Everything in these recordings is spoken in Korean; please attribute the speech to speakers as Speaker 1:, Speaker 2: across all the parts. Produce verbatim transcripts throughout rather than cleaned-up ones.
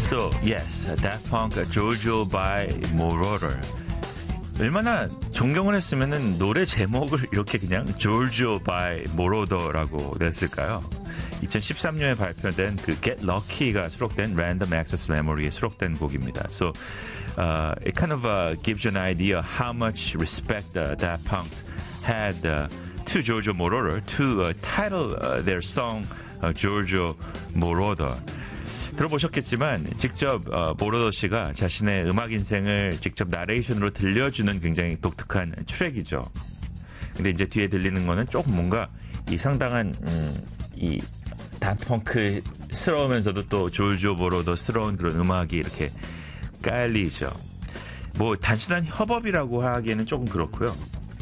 Speaker 1: So, yes, Daft Punk, Giorgio by Moroder. 얼마나 존경을 했으면은 노래 제목을 이렇게 그냥 Giorgio by Moroder라고 냈을까요? 이천십삼 년에 발표된 그 Get Lucky가 수록된 Random Access Memory에 수록된 곡입니다. So, uh, it kind of uh, gives you an idea how much respect uh, Daft Punk had uh, to Giorgio Moroder to uh, title uh, their song uh, Giorgio Moroder. 들어보셨겠지만 직접 어, 모로더 씨가 자신의 음악 인생을 직접 나레이션으로 들려주는 굉장히 독특한 트랙이죠. 근데 이제 뒤에 들리는 거는 조금 뭔가 이 상당한 음, 이 다프펑크스러우면서도 또 조르조 모로더스러운 그런 음악이 이렇게 깔리죠. 뭐 단순한 협업이라고 하기에는 조금 그렇고요.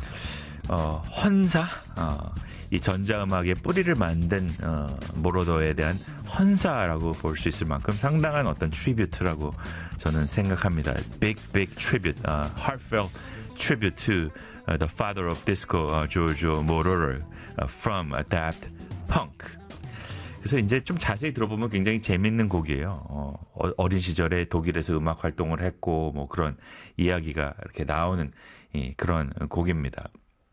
Speaker 1: 어, 헌사, 어, 이 전자음악의 뿌리를 만든 어, 모로더에 대한 헌사라고 볼 수 있을 만큼 상당한 어떤 트리뷰트라고 저는 생각합니다. Big, big tribute, uh, heartfelt tribute to uh, the father of disco, uh, Giorgio Moroder, uh, from uh, Daft Punk. 그래서 이제 좀 자세히 들어보면 굉장히 재밌는 곡이에요. 어, 어린 시절에 독일에서 음악 활동을 했고 뭐 그런 이야기가 이렇게 나오는 이, 그런 곡입니다.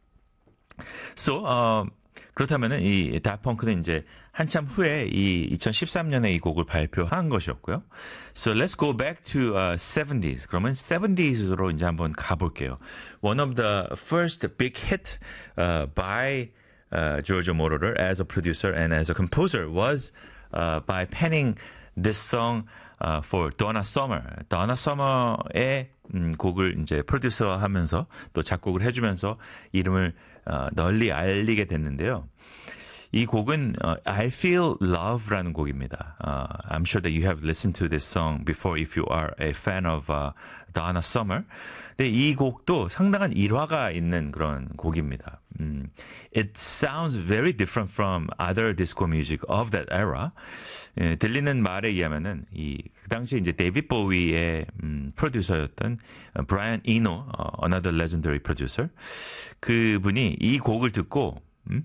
Speaker 1: So, 어, 그렇다면은 이 다프펑크는 이제 한참 후에 이 이천십삼 년에 이 곡을 발표한 것이었고요. So let's go back to uh, seventies. 그러면 seventies로 이제 한번 가볼게요. One of the first big hit uh, by uh, Giorgio Moroder as a producer and as a composer was uh, by penning this song uh, for Donna Summer. Donna Summer의 음, 곡을 이제 프로듀서하면서 또 작곡을 해주면서 이름을 어, 널리 알리게 됐는데요. 이 곡은 uh, I Feel Love라는 곡입니다. Uh, I'm sure that you have listened to this song before if you are a fan of uh, Donna Summer. 근데 이 곡도 상당한 일화가 있는 그런 곡입니다. 음, it sounds very different from other disco music of that era. 예, 들리는 말에 의하면은 이 그 당시 이제 데이비드 보위의 음, 프로듀서였던 브라이언 이노, uh, another legendary producer. 그분이 이 곡을 듣고 음?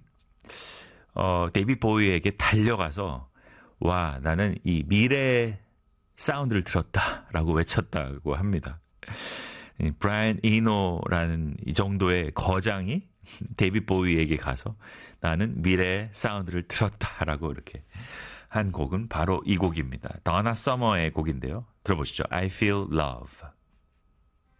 Speaker 1: 어, 데이비드 보위에게 달려가서 와, 나는 이 미래 사운드를 들었다라고 외쳤다고 합니다. 브라이언 이노라는 이 정도의 거장이 데이비드 보위에게 가서 나는 미래 사운드를 들었다라고 이렇게 한 곡은 바로 이 곡입니다. 더나 서머의 곡인데요. 들어보시죠. I Feel Love.